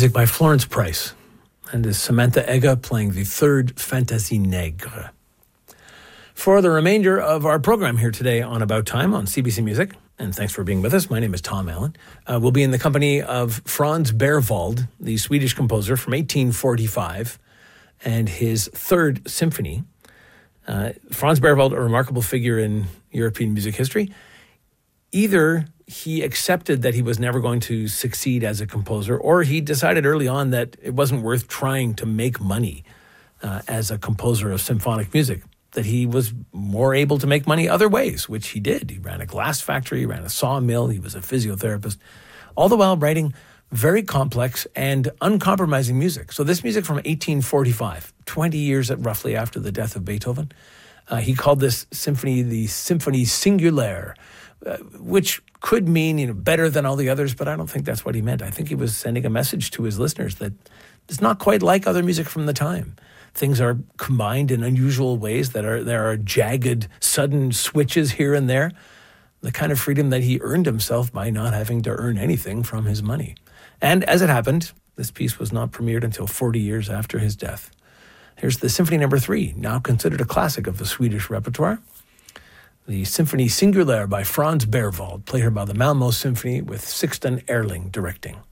music by Florence Price, and is Samantha Ega playing the third Fantasie Nègre. For the remainder of our program here today on About Time on CBC Music, and thanks for being with us. My name is Tom Allen. We'll be in the company of Franz Berwald, the Swedish composer from 1845, and his third symphony. Franz Berwald, a remarkable figure in European music history. Either he accepted that he was never going to succeed as a composer, or he decided early on that it wasn't worth trying to make money as a composer of symphonic music, that he was more able to make money other ways, which he did. He ran a glass factory, he ran a sawmill, he was a physiotherapist, all the while writing very complex and uncompromising music. So this music from 1845, 20 years roughly after the death of Beethoven, he called this symphony the Symphonie Singulière, which could mean, better than all the others, but I don't think that's what he meant. I think he was sending a message to his listeners that it's not quite like other music from the time. Things are combined in unusual ways, there are jagged, sudden switches here and there, the kind of freedom that he earned himself by not having to earn anything from his money. And as it happened, this piece was not premiered until 40 years after his death. Here's the Symphony No. 3, now considered a classic of the Swedish repertoire. The Symphonie Singulière by Franz Berwald, played here by the Malmö Symphony with Sixten Ehrling directing.